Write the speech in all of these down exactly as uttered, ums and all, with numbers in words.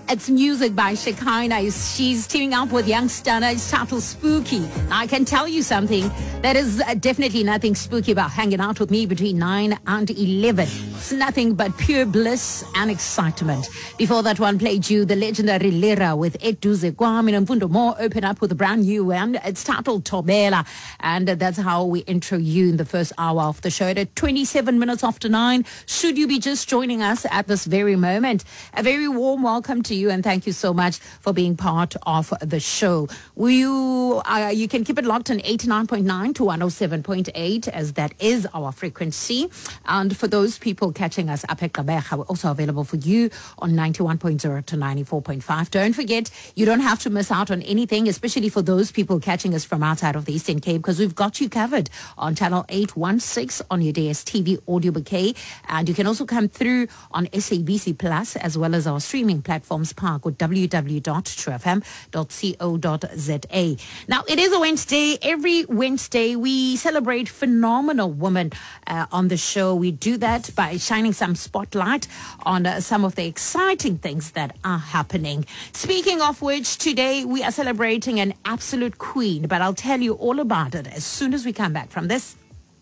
It's music by Shekinah. She's teaming up with Young Stunner. It's titled Spooky. I can tell you something. That is uh, definitely nothing spooky about hanging out with me between nine and eleven. It's nothing but pure bliss and excitement. Before that one played you the legendary Lira with Eduze Kwame and Mfundo More open up with a brand new one. It's titled Tobela. And uh, that's how we intro you in the first hour of the show. At twenty-seven minutes after nine, should you be just joining us at this very moment, a very warm welcome to you and thank you so much for being part of the show. You, uh, you can keep it locked on eighty-nine point nine to one oh seven point eight as that is our frequency. And for those people catching us up at Gqeberha, we're also available for you on ninety-one point zero to ninety-four point five. Don't forget, you don't have to miss out on anything, especially for those people catching us from outside of the Eastern Cape, because we've got you covered on channel eight one six on your D S T V audio bouquet. And you can also come through on S A B C Plus as well as our streaming platforms, Park with w w w dot true f m dot co dot z a. Now, it is a Wednesday. Every Wednesday, we celebrate phenomenal women uh, on the show. We do that by shining some spotlight on uh, some of the exciting things that are happening. Speaking of which, today we are celebrating an absolute queen, but I'll tell you all about it as soon as we come back from this.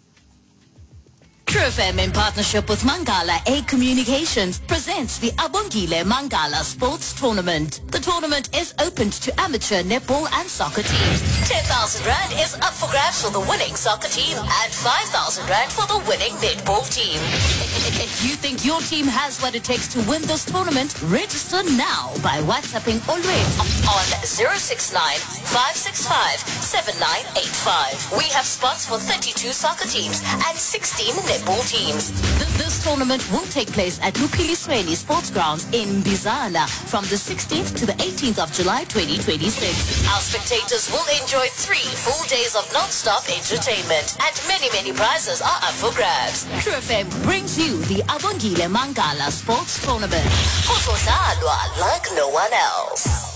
True F M in partnership with Mangala A Communications presents the Abongile Mangala Sports Tournament. The tournament is open to amateur netball and soccer teams. ten thousand rand is up for grabs for the winning soccer team and five thousand rand for the winning netball team. If you think your team has what it takes to win this tournament, register now by WhatsApping already on zero six nine, five six five, seven nine eight five. We have spots for thirty-two soccer teams and sixteen netball teams. This tournament will take place at Lupilisweni Sports Grounds in Bizana from the sixteenth to the eighteenth of July twenty twenty-six. Our spectators will enjoy three full days of non-stop entertainment and many, many prizes are up for grabs. True F M brings you the Abongile Mangala Sports Tournament. Kuzodlalwa like no one else.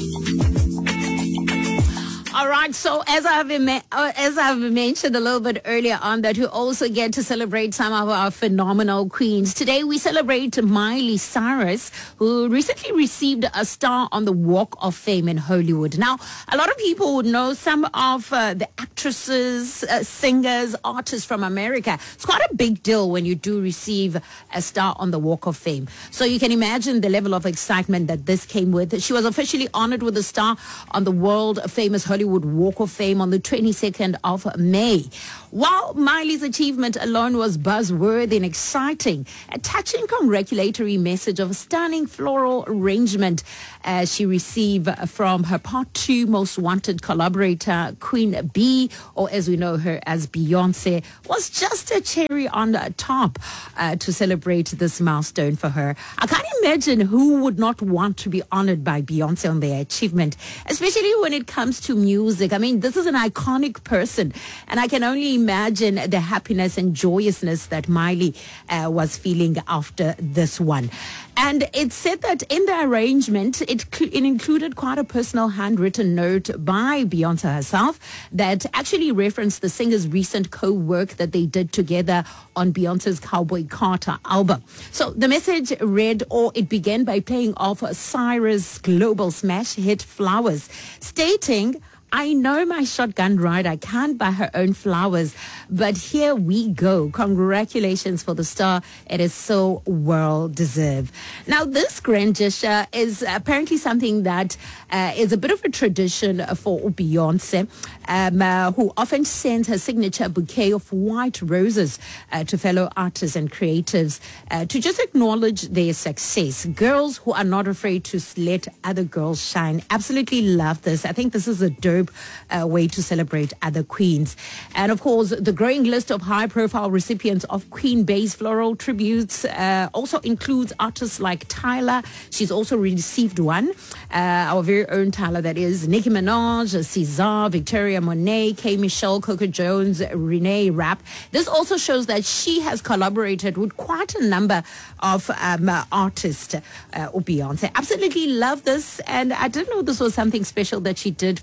All right, so as I've uh, as I've mentioned a little bit earlier on, that we also get to celebrate some of our phenomenal queens. Today we celebrate Miley Cyrus, who recently received a star on the Walk of Fame in Hollywood. Now, a lot of people would know some of uh, the actresses, uh, singers, artists from America. It's quite a big deal when you do receive a star on the Walk of Fame. So you can imagine the level of excitement that this came with. She was officially honored with a star on the world famous Hollywood Walk of Fame on the twenty-second of May. While Miley's achievement alone was buzzworthy and exciting, a touching congratulatory message of a stunning floral arrangement uh, she received from her part two most wanted collaborator, Queen Bee, or as we know her as Beyonce, was just a cherry on the top uh, to celebrate this milestone for her. I can't imagine who would not want to be honored by Beyonce on their achievement, especially when it comes to music. I mean, this is an iconic person, and I can only imagine the happiness and joyousness that Miley uh, was feeling after this one. And it said that in the arrangement, it, it included quite a personal handwritten note by Beyonce herself that actually referenced the singer's recent co-work that they did together on Beyonce's Cowboy Carter album. So the message read, or it began by playing off Cyrus' global smash hit Flowers, stating, "I know my shotgun rider can't buy her own flowers, but here we go. Congratulations for the star. It is so well deserved." Now, this grand gesture is apparently something that uh, is a bit of a tradition for Beyonce, um, uh, who often sends her signature bouquet of white roses uh, to fellow artists and creatives uh, to just acknowledge their success. Girls who are not afraid to let other girls shine. Absolutely love this. I think this is a dope Uh, way to celebrate other queens. And of course, the growing list of high-profile recipients of Queen Bee's floral tributes uh, also includes artists like Tyler. She's also received one. Uh, our very own Tyler, that is. Nicki Minaj, Caesar, Victoria Monet, K. Michelle, Coco Jones, Renee Rapp. This also shows that she has collaborated with quite a number of um, uh, artists, uh, or Beyonce. Absolutely love this. And I didn't know this was something special that she did for her fellow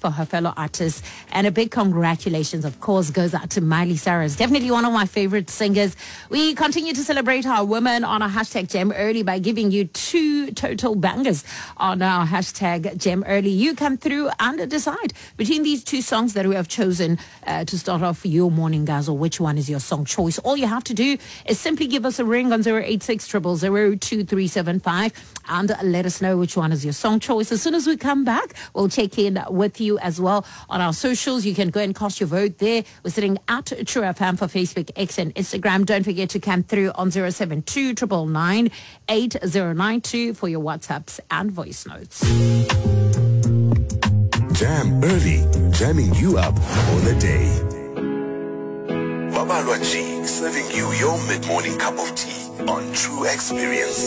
fellow artists. And a big congratulations, of course, goes out to Miley Cyrus. Definitely one of my favorite singers. We continue to celebrate our women on our hashtag Gem Early by giving you two total bangers on our hashtag Gem Early. You come through and decide between these two songs that we have chosen uh, to start off your morning, guys, or which one is your song choice. All you have to do is simply give us a ring on zero eight six, zero zero zero, two three seven five and let us know which one is your song choice. As soon as we come back, we'll check in with you as well on our socials. You can go and cast your vote there. We're sitting at True F M for Facebook, X and Instagram. Don't forget to come through on zero seven two, nine nine nine, eight zero nine two for your WhatsApps and voice notes. Jam Early, jamming you up for the day. Babalwa G, serving you your mid-morning cup of tea on True Experience.